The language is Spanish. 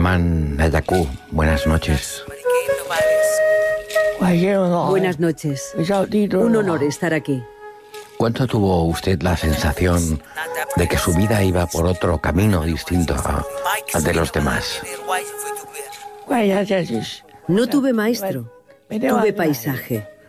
Amán Nayakú, buenas noches. Buenas noches. Un honor estar aquí. ¿Cuánto tuvo usted la sensación de que su vida iba por otro camino distinto al de los demás? No tuve maestro, tuve paisaje.